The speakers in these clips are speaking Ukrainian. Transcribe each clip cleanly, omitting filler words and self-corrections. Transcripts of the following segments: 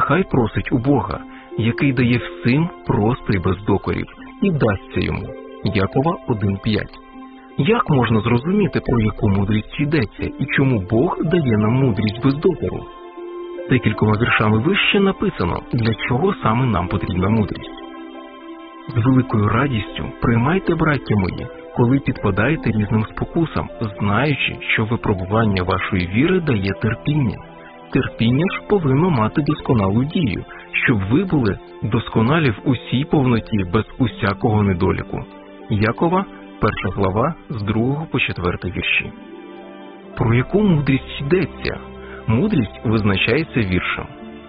нехай просить у Бога, який дає всім просто і без докорів, і дасться йому. Якова 1:5. Як можна зрозуміти, про яку мудрість йдеться, і чому Бог дає нам мудрість без докору? Декількома віршами вище написано, для чого саме нам потрібна мудрість. З великою радістю приймайте, браття мої, коли підпадаєте різним спокусам, знаючи, що випробування вашої віри дає терпіння. Терпіння ж повинно мати досконалу дію, щоб ви були досконалі в усій повноті, без усякого недоліку. Якова, 1 глава, з 2 по 4 вірші. Про яку мудрість йдеться? Мудрість визначається віршем.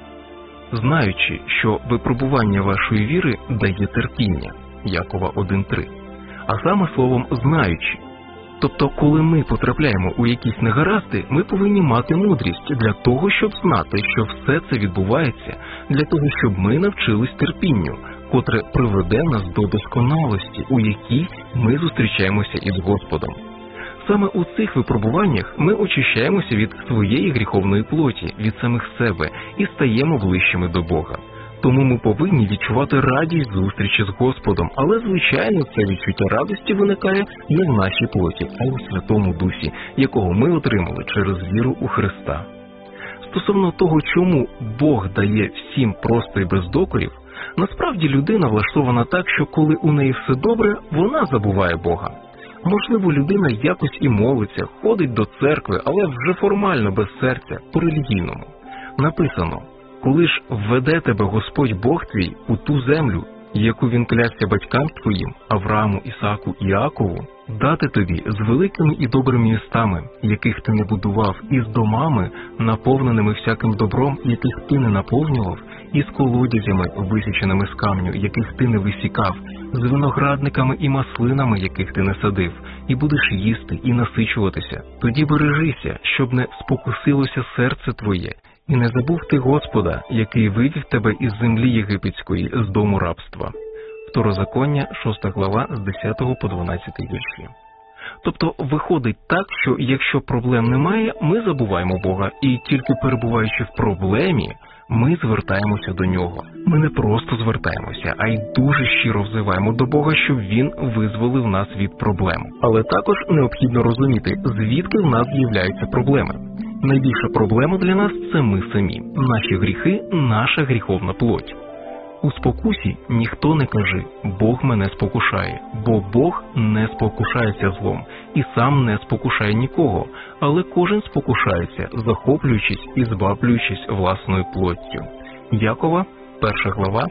Знаючи, що випробування вашої віри дає терпіння. Якова 1:3. А саме словом «знаючи». Тобто, коли ми потрапляємо у якісь негаразди, ми повинні мати мудрість для того, щоб знати, що все це відбувається, для того, щоб ми навчились терпінню, котре приведе нас до досконалості, у якій ми зустрічаємося із Господом. Саме у цих випробуваннях ми очищаємося від своєї гріховної плоті, від самих себе і стаємо ближчими до Бога. Тому ми повинні відчувати радість зустрічі з Господом, але, звичайно, це відчуття радості виникає не в нашій плоті, а у Святому Дусі, якого ми отримали через віру у Христа. Стосовно того, чому Бог дає всім просто і без докорів, насправді людина влаштована так, що коли у неї все добре, вона забуває Бога. Можливо, людина якось і молиться, ходить до церкви, але вже формально, без серця, по-релігійному. Написано: «Коли ж введе тебе Господь Бог твій у ту землю, яку він клясться батькам твоїм, Аврааму, Ісааку і Іакову, дати тобі з великими і добрими містами, яких ти не будував, і з домами, наповненими всяким добром, яких ти не наповнював, і з колодязями, висіченими з камню, яких ти не висікав, з виноградниками і маслинами, яких ти не садив, і будеш їсти і насичуватися. Тоді бережися, щоб не спокусилося серце твоє, і не забув ти Господа, який вивів тебе із землі єгипетської, з дому рабства». Второзаконня, 6 глава, з 10 по 12 вірші. Тобто виходить так, що якщо проблем немає, ми забуваємо Бога, і тільки перебуваючи в проблемі, ми звертаємося до Нього. Ми не просто звертаємося, а й дуже щиро взиваємо до Бога, щоб Він визволив нас від проблем. Але також необхідно розуміти, звідки в нас з'являються проблеми. Найбільша проблема для нас – це ми самі. Наші гріхи – наша гріховна плоть. У спокусі ніхто не каже «Бог мене спокушає», бо Бог не спокушається злом і сам не спокушає нікого, але кожен спокушається, захоплюючись і збавлюючись власною плоттю. Якова, 1 глава,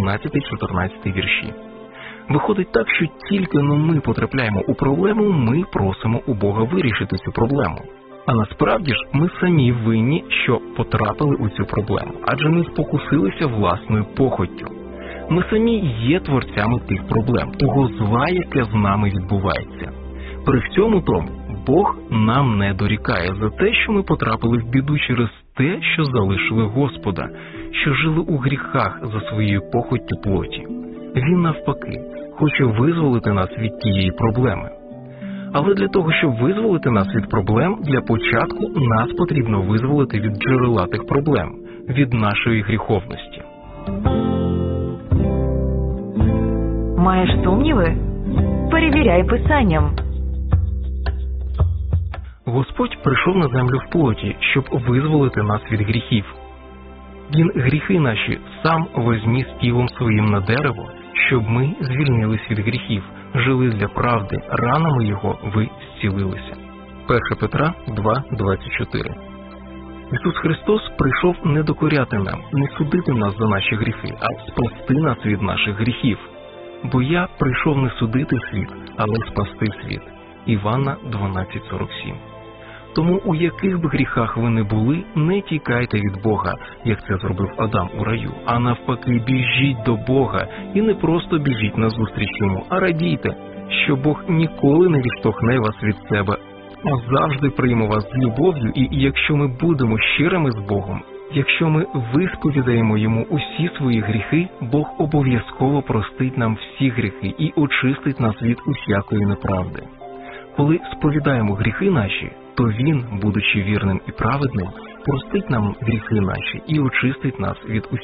13-14 вірші. Виходить так, що тільки ми потрапляємо у проблему, ми просимо у Бога вирішити цю проблему. А насправді ж ми самі винні, що потрапили у цю проблему, адже ми спокусилися власною похоттю. Ми самі є творцями тих проблем, того зла, яке з нами відбувається. При всьому тому, Бог нам не дорікає за те, що ми потрапили в біду через те, що залишили Господа, що жили у гріхах за своєю похоттю плоті. Він навпаки хоче визволити нас від тієї проблеми. Але для того, щоб визволити нас від проблем, для початку нас потрібно визволити від джерела тих проблем, від нашої гріховності. Маєш сумніви? Перевіряй Писанням. Господь прийшов на землю в плоті, щоб визволити нас від гріхів. Він гріхи наші сам возніс тілом своїм на дерево, щоб ми звільнились від гріхів, жили для правди, ранами Його ви зцілилися. 1 Петра 2:24. Ісус Христос прийшов не докоряти нам, не судити нас за наші гріхи, а спасти нас від наших гріхів. Бо я прийшов не судити світ, але спасти світ. Івана 12:47. Тому у яких б гріхах ви не були, не тікайте від Бога, як це зробив Адам у раю, а навпаки біжіть до Бога і не просто біжіть назустріч Йому, а радійте, що Бог ніколи не відштовхне вас від себе, а завжди прийме вас з любов'ю, і якщо ми будемо щирими з Богом, якщо ми висповідаємо Йому усі свої гріхи, Бог обов'язково простить нам всі гріхи і очистить нас від усякої неправди. Коли сповідаємо гріхи наші, то Він, будучи вірним і праведним, простить нам гріхи наші і очистить нас від